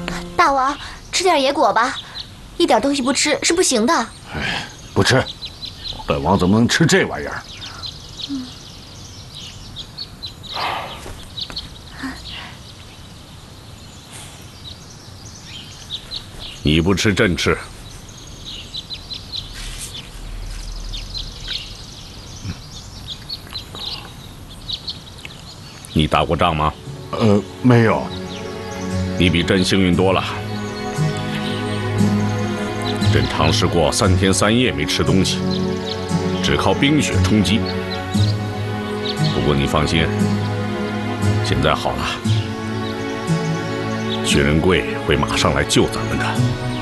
大王，吃点野果吧，一点东西不吃是不行的。 哎，不吃，本王怎么能吃这玩意儿？ 你不吃，朕吃。你打过仗吗？ 没有。 你比朕幸运多了。朕尝试过3天3夜没吃东西，只靠冰雪充饥。不过你放心，现在好了，薛仁贵会马上来救咱们的。